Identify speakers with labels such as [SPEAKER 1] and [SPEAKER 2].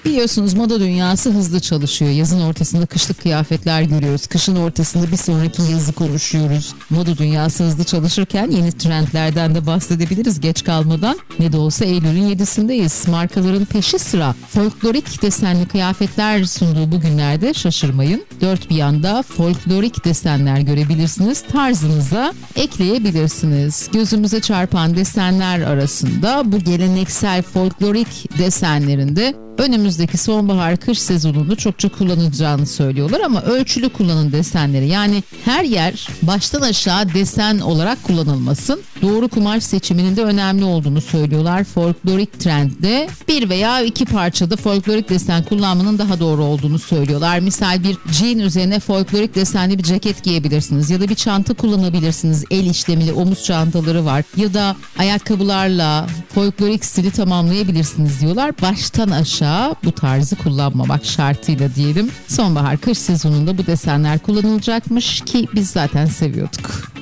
[SPEAKER 1] Biliyorsunuz moda dünyası hızlı çalışıyor. Yazın ortasında kışlık kıyafetler görüyoruz. Kışın ortasında bir sonraki yazı konuşuyoruz. Moda dünyası hızlı çalışırken yeni trendlerden de bahsedebiliriz geç kalmadan. Ne de olsa Eylül'ün 7'sindeyiz. Markaların peşi sıra folklorik desenli kıyafetler sunduğu bu günlerde şaşırmayın. Dört bir yanda folklorik desenler görebilirsiniz. Tarzınıza ekleyebilirsiniz. Gözümüze çarpan desenler arasında bu geleneksel folklorik desenlerinde önümüzdeki sonbahar-kış sezonunda çokça kullanılacağını söylüyorlar ama ölçülü kullanın desenleri. Yani her yer baştan aşağı desen olarak kullanılmasın. Doğru kumaş seçiminin de önemli olduğunu söylüyorlar. Folklorik trendde bir veya iki parçada folklorik desen kullanmanın daha doğru olduğunu söylüyorlar. Misal bir jean üzerine folklorik desenli bir ceket giyebilirsiniz ya da bir çanta kullanabilirsiniz. El işlemeli omuz çantaları var ya da ayakkabılarla folklorik stili tamamlayabilirsiniz diyorlar. Baştan aşağı bu tarzı kullanmamak şartıyla diyelim. Sonbahar-kış sezonunda bu desenler kullanılacakmış ki biz zaten seviyorduk.